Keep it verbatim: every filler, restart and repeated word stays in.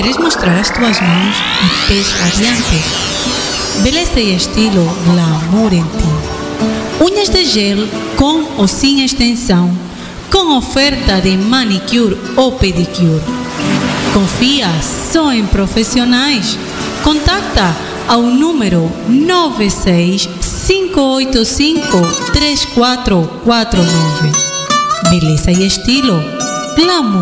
Queres mostrar as tuas mãos e pés radiantes? Beleza e estilo glamour em ti. Unhas de gel com ou sem extensão, com oferta de manicure ou pedicure. Confia só em profissionais. Contacta ao número nove seis cinco oito cinco três quatro quatro nove. Beleza e estilo glamour.